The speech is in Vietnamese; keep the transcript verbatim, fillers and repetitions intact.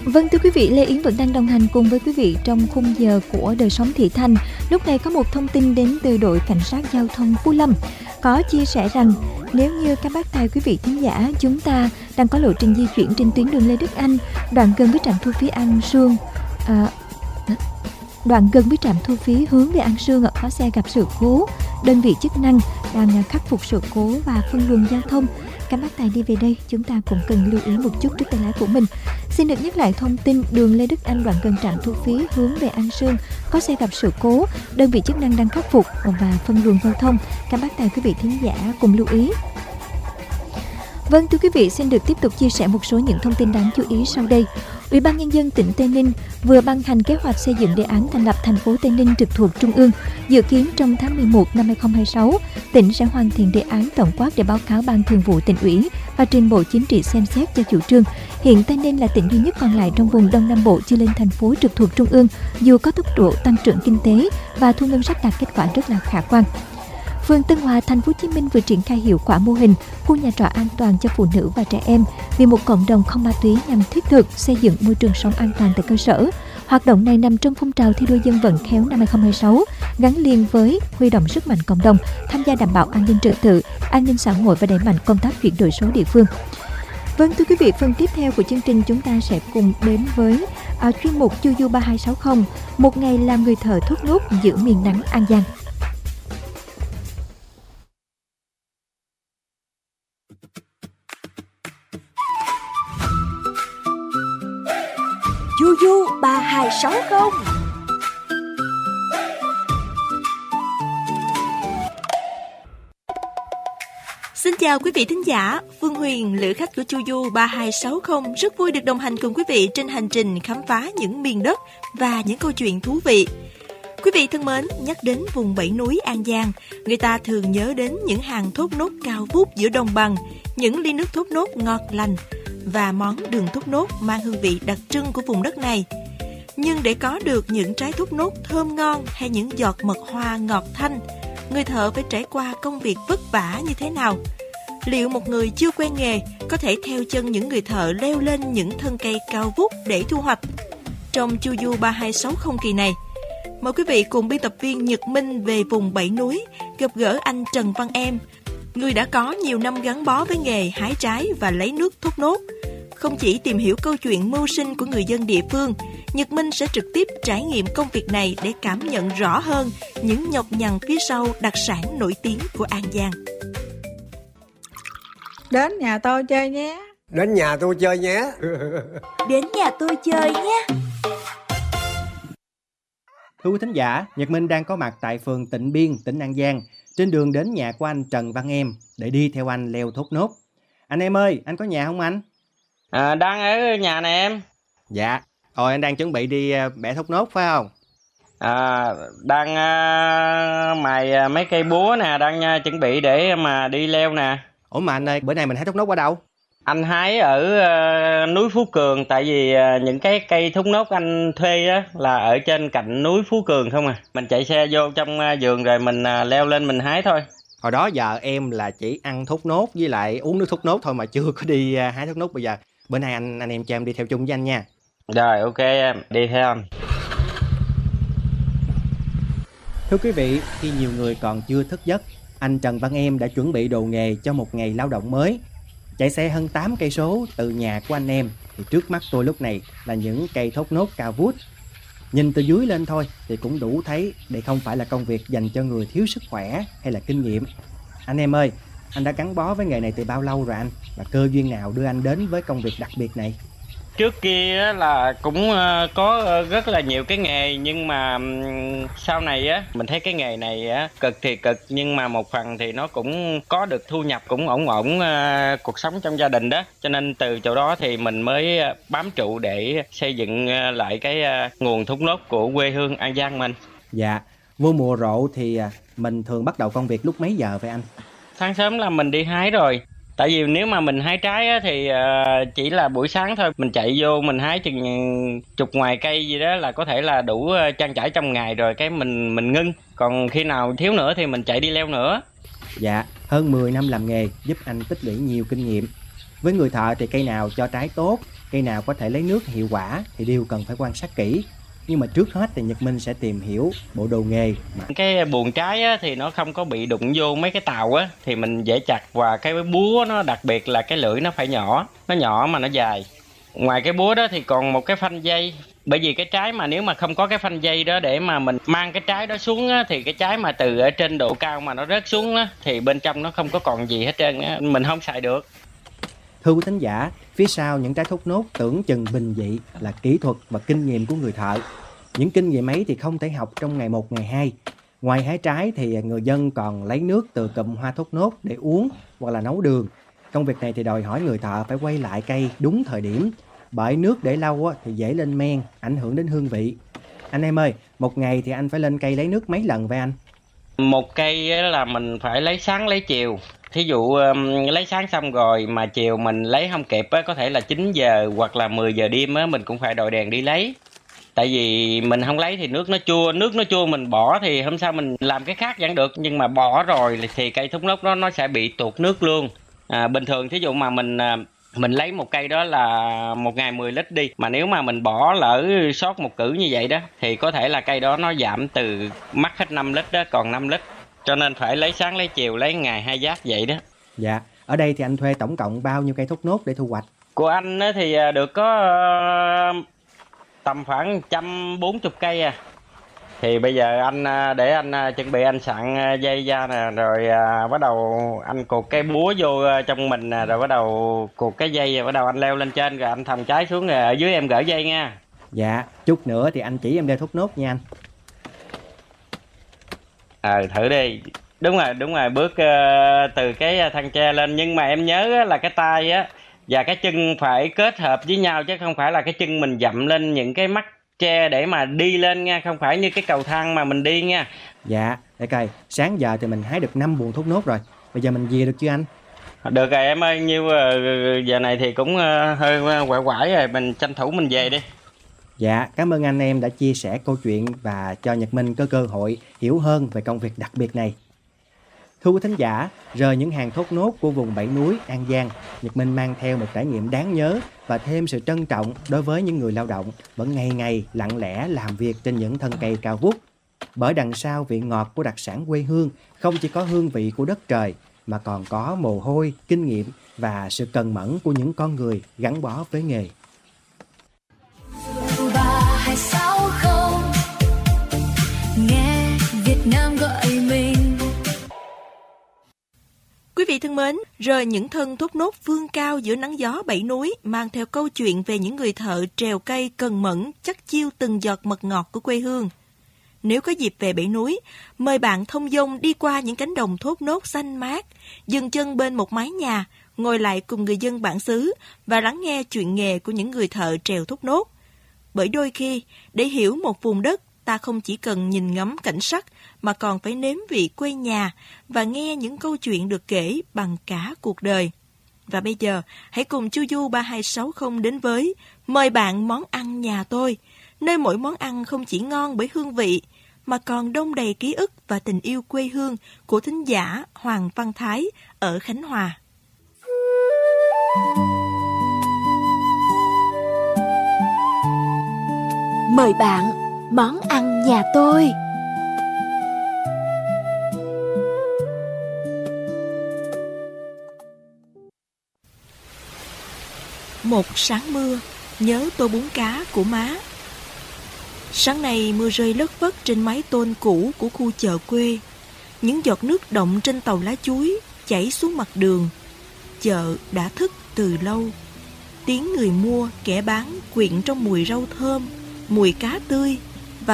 Vâng, thưa quý vị, Lê Yến vẫn đang đồng hành cùng với quý vị trong khung giờ của Đời Sống Thị Thành. Lúc này có một thông tin đến từ đội Cảnh sát Giao thông Phú Lâm. Có chia sẻ rằng nếu như các bác tài quý vị thính giả, chúng ta đang có lộ trình di chuyển trên tuyến đường Lê Đức Anh, đoạn gần với trạm thu phí An Sương, à, đoạn gần với trạm thu phí hướng về An Sương có xe gặp sự cố, đơn vị chức năng đang khắc phục sự cố và phân luồng giao thông. Các bác tài đi về đây, chúng ta cũng cần lưu ý một chút trước tay lái của mình. Xin được nhắc lại thông tin đường Lê Đức Anh đoạn gần trạm thu phí hướng về An Sương có xe gặp sự cố, đơn vị chức năng đang khắc phục và phân luồng giao thông. Các bác tài quý vị thính giả cùng lưu ý. Vâng, thưa quý vị, xin được tiếp tục chia sẻ một số những thông tin đáng chú ý sau đây. Ủy ban Nhân dân tỉnh Tây Ninh vừa ban hành kế hoạch xây dựng đề án thành lập thành phố Tây Ninh trực thuộc Trung ương. Dự kiến trong tháng mười một năm hai không hai sáu, tỉnh sẽ hoàn thiện đề án tổng quát để báo cáo Ban Thường vụ Tỉnh ủy và trình Bộ Chính trị xem xét cho chủ trương. Hiện Tây Ninh là tỉnh duy nhất còn lại trong vùng Đông Nam Bộ chưa lên thành phố trực thuộc Trung ương, dù có tốc độ tăng trưởng kinh tế và thu ngân sách đạt kết quả rất là khả quan. Phường Tân Hòa, thành phố Hồ Chí Minh vừa triển khai hiệu quả mô hình khu nhà trọ an toàn cho phụ nữ và trẻ em vì một cộng đồng không ma túy nhằm thiết thực xây dựng môi trường sống an toàn tại cơ sở. Hoạt động này nằm trong phong trào thi đua dân vận khéo năm hai không hai sáu, gắn liền với huy động sức mạnh cộng đồng, tham gia đảm bảo an ninh trật tự, an ninh xã hội và đẩy mạnh công tác chuyển đổi số địa phương. Vâng, thưa quý vị, phần tiếp theo của chương trình chúng ta sẽ cùng đến với uh, chuyên mục Chu Du ba hai sáu không, một ngày làm người thợ thốt nốt giữa miền nắng An Giang. Du Du ba hai sáu không. Xin chào quý vị thính giả, Phương Huyền, lữ khách của Chu Du ba hai sáu không rất vui được đồng hành cùng quý vị trên hành trình khám phá những miền đất và những câu chuyện thú vị. Quý vị thân mến, nhắc đến vùng bảy núi An Giang, người ta thường nhớ đến những hàng thốt nốt cao vút giữa đồng bằng, những ly nước thốt nốt ngọt lành và món đường thốt nốt mang hương vị đặc trưng của vùng đất này. Nhưng để có được những trái thốt nốt thơm ngon hay những giọt mật hoa ngọt thanh, người thợ phải trải qua công việc vất vả như thế nào? Liệu một người chưa quen nghề có thể theo chân những người thợ leo lên những thân cây cao vút để thu hoạch? Trong Chu Du ba hai sáu không kỳ này, mời quý vị cùng biên tập viên Nhật Minh về vùng bảy núi, gặp gỡ anh Trần Văn Em, người đã có nhiều năm gắn bó với nghề hái trái và lấy nước thốt nốt. Không chỉ tìm hiểu câu chuyện mưu sinh của người dân địa phương, Nhật Minh sẽ trực tiếp trải nghiệm công việc này để cảm nhận rõ hơn những nhọc nhằn phía sau đặc sản nổi tiếng của An Giang. Đến nhà tôi chơi nhé. Đến nhà tôi chơi nhé. Đến nhà tôi chơi nhé. Thưa quý thính giả, Nhật Minh đang có mặt tại phường Tịnh Biên, tỉnh An Giang, trên đường đến nhà của anh Trần Văn Em để đi theo anh leo thốt nốt. Anh Em ơi, anh có nhà không anh? À, đang ở nhà nè em. Dạ, rồi anh đang chuẩn bị đi bẻ thốt nốt phải không? À, đang uh, mài mấy cây búa nè, đang uh, chuẩn bị để mà đi leo nè. Ủa mà anh ơi, bữa nay mình hái thốt nốt ở đâu? Anh hái ở uh, núi Phú Cường, tại vì uh, những cái cây thốt nốt anh thuê á là ở trên cạnh núi Phú Cường không à. Mình chạy xe vô trong uh, vườn rồi mình uh, leo lên mình hái thôi. Hồi đó giờ em là chỉ ăn thốt nốt với lại uống nước thốt nốt thôi mà chưa có đi uh, hái thốt nốt. Bây giờ bữa nay anh anh em cho em đi theo chung với anh nha. Rồi, ok em, đi theo anh. Thưa quý vị, khi nhiều người còn chưa thức giấc, anh Trần Văn Em đã chuẩn bị đồ nghề cho một ngày lao động mới. Chạy xe hơn tám cây số từ nhà của anh em thì trước mắt tôi lúc này là những cây thốt nốt cao vút. Nhìn từ dưới lên thôi thì cũng đủ thấy đây không phải là công việc dành cho người thiếu sức khỏe hay là kinh nghiệm. Anh Em ơi, anh đã gắn bó với nghề này từ bao lâu rồi anh? Và cơ duyên nào đưa anh đến với công việc đặc biệt này? Trước kia là cũng có rất là nhiều cái nghề, nhưng mà sau này á mình thấy cái nghề này á cực thì cực, nhưng mà một phần thì nó cũng có được thu nhập, cũng ổn ổn cuộc sống trong gia đình đó, cho nên từ chỗ đó thì mình mới bám trụ để xây dựng lại cái nguồn thốt nốt của quê hương An Giang mình. Dạ, vô mùa rộ thì mình thường bắt đầu công việc lúc mấy giờ vậy anh? Sáng sớm là mình đi hái rồi. Tại vì nếu mà mình hái trái á, thì uh, chỉ là buổi sáng thôi, mình chạy vô mình hái chừng chục ngoài cây gì đó là có thể là đủ uh, trang trải trong ngày rồi, cái mình mình ngưng. Còn khi nào thiếu nữa thì mình chạy đi leo nữa. Dạ, hơn mười năm làm nghề giúp anh tích lũy nhiều kinh nghiệm. Với người thợ thì cây nào cho trái tốt cây nào có thể lấy nước hiệu quả thì đều cần phải quan sát kỹ. Nhưng mà trước hết thì Nhật Minh sẽ tìm hiểu bộ đồ nghề. Cái buồng trái á, thì nó không có bị đụng vô mấy cái tàu á, thì mình dễ chặt, và cái búa nó đặc biệt là cái lưỡi nó phải nhỏ, nó nhỏ mà nó dài. Ngoài cái búa đó thì còn một cái phanh dây. Bởi vì cái trái mà nếu mà không có cái phanh dây đó để mà mình mang cái trái đó xuống á, thì cái trái mà từ ở trên độ cao mà nó rớt xuống á, thì bên trong nó không có còn gì hết trơn á, mình không xài được. Thưa quý thính giả, phía sau những trái thốt nốt tưởng chừng bình dị là kỹ thuật và kinh nghiệm của người thợ. Những kinh nghiệm ấy thì không thể học trong ngày một ngày hai. Ngoài hái trái thì người dân còn lấy nước từ cụm hoa thốt nốt để uống hoặc là nấu đường. Công việc này thì đòi hỏi người thợ phải quay lại cây đúng thời điểm, bởi nước để lâu thì dễ lên men, ảnh hưởng đến hương vị. Anh em ơi, một ngày thì anh phải lên cây lấy nước mấy lần vậy anh? Một cây là mình phải lấy sáng lấy chiều. Thí dụ um, lấy sáng xong rồi mà chiều mình lấy không kịp á, có thể là chín giờ hoặc là mười giờ đêm á, mình cũng phải đội đèn đi lấy. Tại vì mình không lấy thì nước nó chua, nước nó chua mình bỏ thì hôm sau mình làm cái khác vẫn được, nhưng mà bỏ rồi thì cây thốt nốt đó nó sẽ bị tuột nước luôn. À, bình thường thí dụ mà mình mình lấy một cây đó là một ngày mười lít đi, mà nếu mà mình bỏ lỡ sót một cử như vậy đó thì có thể là cây đó nó giảm từ mất hết năm lít đó còn năm lít. Cho nên phải lấy sáng lấy chiều, lấy ngày hai giáp vậy đó. Dạ, ở đây thì anh thuê tổng cộng bao nhiêu cây thốt nốt để thu hoạch? Của anh thì được có tầm khoảng một trăm bốn mươi cây à. Thì bây giờ anh để anh chuẩn bị anh sẵn dây ra nè, rồi à, bắt đầu anh cột cái búa vô trong mình nè, rồi bắt đầu cột cái dây, rồi bắt đầu anh leo lên trên, rồi anh thầm trái xuống, rồi ở dưới em gỡ dây nha. Dạ, chút nữa thì anh chỉ em đeo thốt nốt nha anh. Ờ, thử đi. Đúng rồi, đúng rồi, bước uh, từ cái thân tre lên, nhưng mà em nhớ là cái tay á và cái chân phải kết hợp với nhau, chứ không phải là cái chân mình dậm lên những cái mắt tre để mà đi lên nha, không phải như cái cầu thang mà mình đi nha. Dạ, để coi, sáng giờ thì mình hái được năm buồng thốt nốt rồi. Bây giờ mình về được chưa anh? Được rồi em ơi, nhiêu giờ này thì cũng hơi quải quải rồi, mình tranh thủ mình về đi. Dạ, cảm ơn anh em đã chia sẻ câu chuyện và cho Nhật Minh có cơ hội hiểu hơn về công việc đặc biệt này. Thưa quý thính giả, rời những hàng thốt nốt của vùng Bảy Núi, An Giang, Nhật Minh mang theo một trải nghiệm đáng nhớ và thêm sự trân trọng đối với những người lao động vẫn ngày ngày lặng lẽ làm việc trên những thân cây cao vút. Bởi đằng sau vị ngọt của đặc sản quê hương không chỉ có hương vị của đất trời, mà còn có mồ hôi, kinh nghiệm và sự cần mẫn của những con người gắn bó với nghề. Nghe Việt Nam gọi mình. Quý vị thân mến, rời những thân thốt nốt vươn cao giữa nắng gió Bảy Núi, mang theo câu chuyện về những người thợ trèo cây cần mẫn chắc chiêu từng giọt mật ngọt của quê hương. Nếu có dịp về Bảy Núi, mời bạn thông dong đi qua những cánh đồng thốt nốt xanh mát, dừng chân bên một mái nhà, ngồi lại cùng người dân bản xứ và lắng nghe chuyện nghề của những người thợ trèo thốt nốt. Bởi đôi khi, để hiểu một vùng đất, ta không chỉ cần nhìn ngắm cảnh sắc, mà còn phải nếm vị quê nhà và nghe những câu chuyện được kể bằng cả cuộc đời. Và bây giờ, hãy cùng Chu Du ba hai sáu không đến với Mời bạn món ăn nhà tôi, nơi mỗi món ăn không chỉ ngon bởi hương vị, mà còn đông đầy ký ức và tình yêu quê hương của thính giả Hoàng Văn Thái ở Khánh Hòa. Mời bạn món ăn nhà tôi. Một sáng mưa, nhớ tô bún cá của má. Sáng nay mưa rơi lất phất trên mái tôn cũ của khu chợ quê. Những giọt nước đọng trên tàu lá chuối chảy xuống mặt đường. Chợ đã thức từ lâu. Tiếng người mua, kẻ bán quyện trong mùi rau thơm, mùi cá tươi